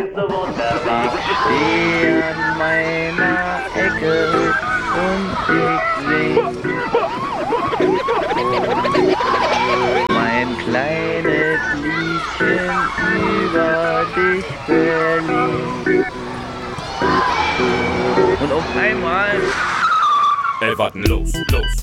Ich stehe an meiner Ecke und ich sing mein kleines Liedchen über dich, Berlin. Und auf einmal... Ey, was denn los?